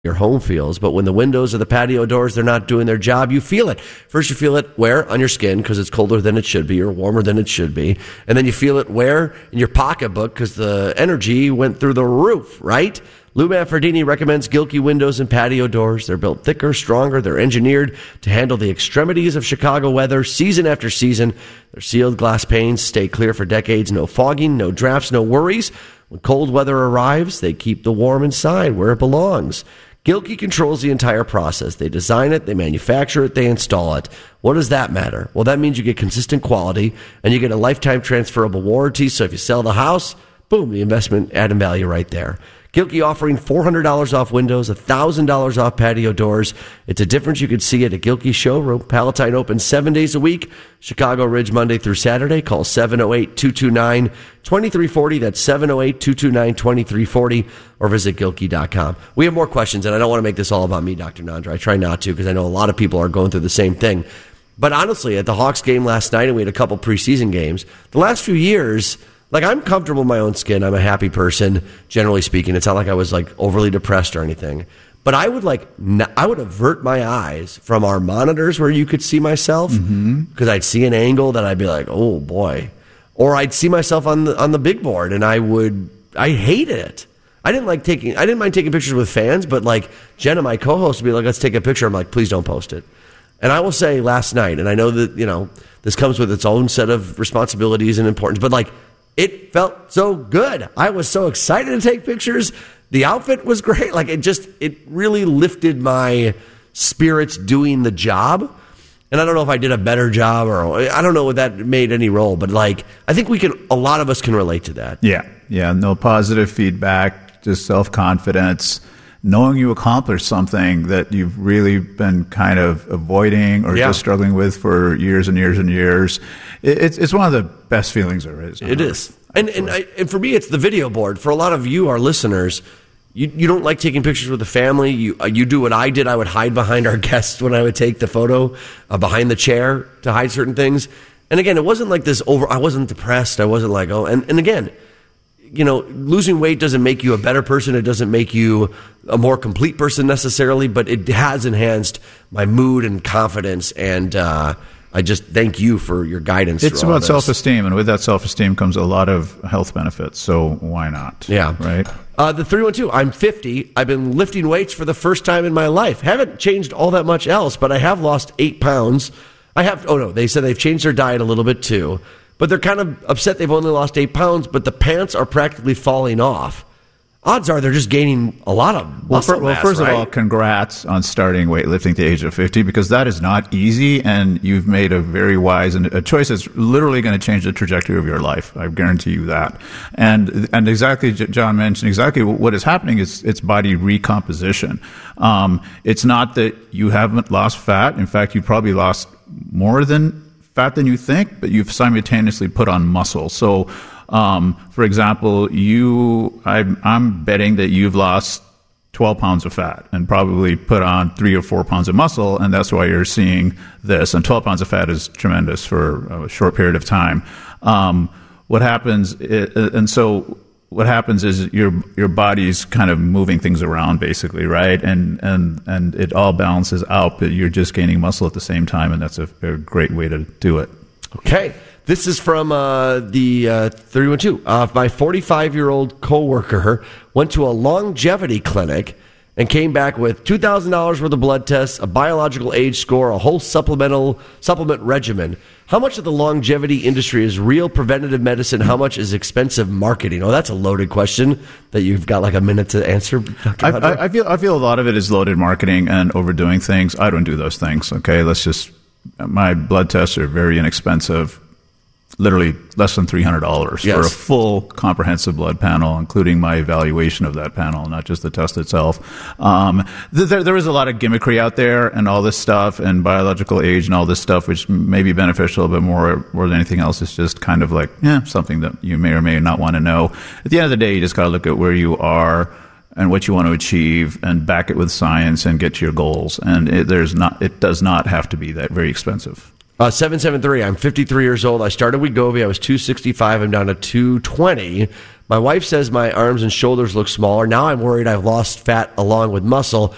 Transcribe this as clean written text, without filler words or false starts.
your home feels, but when the windows or the patio doors, they're not doing their job, you feel it. First, you feel it where? On your skin, because it's colder than it should be or warmer than it should be. And then you feel it where? In your pocketbook, because the energy went through the roof, right? Lou Manfredini recommends Gilkey windows and patio doors. They're built thicker, stronger. They're engineered to handle the extremities of Chicago weather season after season. Their sealed glass panes stay clear for decades. No fogging, no drafts, no worries. When cold weather arrives, they keep the warm inside where it belongs. Gilkey controls the entire process. They design it, they manufacture it, they install it. What does that matter? Well, that means you get consistent quality and you get a lifetime transferable warranty. So if you sell the house, boom, the investment added value right there. Gilkey offering $400 off windows, $1,000 off patio doors. It's a difference you could see at a Gilkey showroom. Palatine open 7 days a week. Chicago Ridge Monday through Saturday. Call 708-229-2340. That's 708-229-2340 or visit Gilkey.com. We have more questions, and I don't want to make this all about me, Dr. Nandra. I try not to because I know a lot of people are going through the same thing. But honestly, at the Hawks game last night, and we had a couple preseason games, the last few years, like, I'm comfortable in my own skin. I'm a happy person, generally speaking. It's not like I was, like, overly depressed or anything. But I would, I would avert my eyes from our monitors where you could see myself because I'd see an angle that I'd be like, oh, boy. Or I'd see myself on the big board, and I hated it. I didn't mind taking pictures with fans, but, like, Jenna, my co-host, would be like, let's take a picture. I'm like, please don't post it. And I will say last night, and I know that, you know, this comes with its own set of responsibilities and importance, but, like, it felt so good. I was so excited to take pictures. The outfit was great. Like, it really lifted my spirits doing the job. And I don't know if I did a better job or I don't know if that made any role, but like, I think a lot of us can relate to that. Yeah. No positive feedback, just self-confidence, knowing you accomplished something that you've really been kind of avoiding or just struggling with for years and years and years. It's one of the best feelings there is. It is. And for me, it's the video board. For a lot of you, our listeners, you don't like taking pictures with the family. You do what I did. I would hide behind our guests when I would take the photo, behind the chair to hide certain things. And again, it wasn't like this I wasn't depressed. I wasn't like, and again, you know, losing weight doesn't make you a better person. It doesn't make you a more complete person necessarily, but it has enhanced my mood and confidence. And I just thank you for your guidance. It's about self-esteem, and with that self-esteem comes a lot of health benefits. So why not? Yeah. Right? The 312, I'm 50. I've been lifting weights for the first time in my life. Haven't changed all that much else, but I have lost 8 pounds. They said they've changed their diet a little bit too. But they're kind of upset they've only lost 8 pounds, but the pants are practically falling off. Odds are they're just gaining a lot of muscle mass, first of all, congrats on starting weightlifting at the age of 50, because that is not easy, and you've made a very wise and a choice that's literally going to change the trajectory of your life. I guarantee you that. And exactly, John mentioned exactly what is happening is it's body recomposition. It's not that you haven't lost fat. In fact, you probably lost more fat than you think, but you've simultaneously put on muscle. So, for example, I'm betting that you've lost 12 pounds of fat and probably put on 3 or 4 pounds of muscle, and that's why you're seeing this. And 12 pounds of fat is tremendous for a short period of time. What happens is your body's kind of moving things around, basically, right? And it all balances out, but you're just gaining muscle at the same time, and that's a great way to do it. Okay. This is from the 312. My 45-year-old coworker went to a longevity clinic and came back with $2,000 worth of blood tests, a biological age score, a whole supplement regimen. How much of the longevity industry is real preventative medicine? How much is expensive marketing? Oh, that's a loaded question that you've got like a minute to answer, Dr. I feel a lot of it is loaded marketing and overdoing things. I don't do those things, okay? My blood tests are very inexpensive. Literally less than $300 for a full comprehensive blood panel, including my evaluation of that panel, not just the test itself. There is a lot of gimmickry out there and all this stuff and biological age and all this stuff, which may be beneficial, but more than anything else, it's just kind of like, something that you may or may not want to know. At the end of the day, you just got to look at where you are and what you want to achieve and back it with science and get to your goals. And it does not have to be that very expensive. 773, I'm 53 years old. I started Wegovy. I was 265. I'm down to 220. My wife says my arms and shoulders look smaller. Now I'm worried I've lost fat along with muscle.